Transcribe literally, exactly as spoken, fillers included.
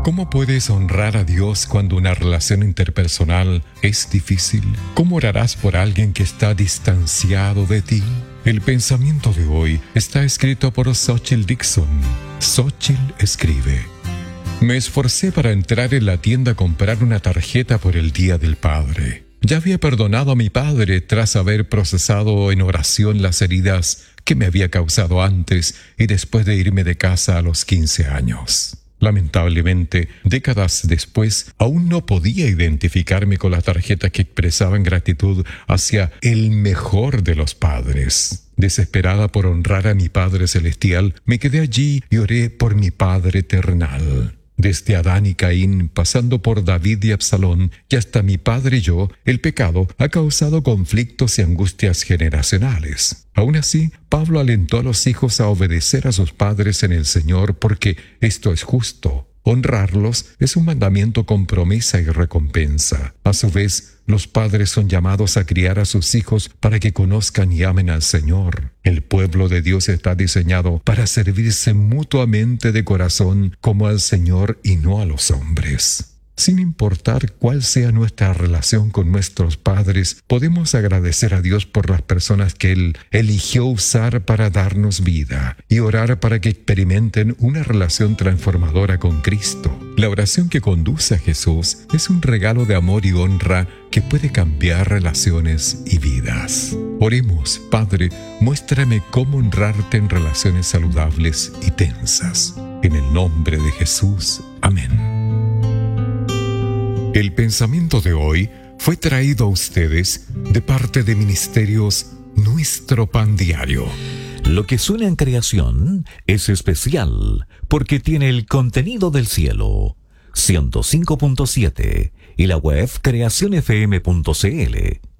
¿Cómo puedes honrar a Dios cuando una relación interpersonal es difícil? ¿Cómo orarás por alguien que está distanciado de ti? El pensamiento de hoy está escrito por Xochitl Dixon. Xochitl escribe: me esforcé para entrar en la tienda a comprar una tarjeta por el Día del Padre. Ya había perdonado a mi padre tras haber procesado en oración las heridas que me había causado antes y después de irme de casa a los quince años. Lamentablemente, décadas después, aún no podía identificarme con la tarjeta que expresaba gratitud hacia el mejor de los padres. Desesperada por honrar a mi Padre Celestial, me quedé allí y oré por mi Padre Terrenal. Desde Adán y Caín, pasando por David y Absalón, y hasta mi padre y yo, el pecado ha causado conflictos y angustias generacionales. Aún así, Pablo alentó a los hijos a obedecer a sus padres en el Señor porque esto es justo. Honrarlos es un mandamiento con promesa y recompensa. A su vez, los padres son llamados a criar a sus hijos para que conozcan y amen al Señor. El pueblo de Dios está diseñado para servirse mutuamente de corazón como al Señor y no a los hombres. Sin importar cuál sea nuestra relación con nuestros padres, podemos agradecer a Dios por las personas que Él eligió usar para darnos vida y orar para que experimenten una relación transformadora con Cristo. La oración que conduce a Jesús es un regalo de amor y honra que puede cambiar relaciones y vidas. Oremos: Padre, muéstrame cómo honrarte en relaciones saludables y tensas. En el nombre de Jesús. Amén. El pensamiento de hoy fue traído a ustedes de parte de Ministerios Nuestro Pan Diario. Lo que suena en creación es especial porque tiene el contenido del cielo. ciento cinco punto siete y la web creación f m punto c l.